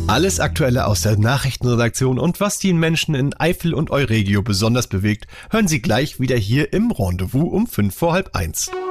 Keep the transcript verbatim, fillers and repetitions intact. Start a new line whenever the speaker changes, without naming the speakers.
Alles Aktuelle aus der Nachrichtenredaktion und was die Menschen in Eifel und Euregio besonders bewegt, hören Sie gleich wieder hier im Rendezvous um fünf vor halb eins.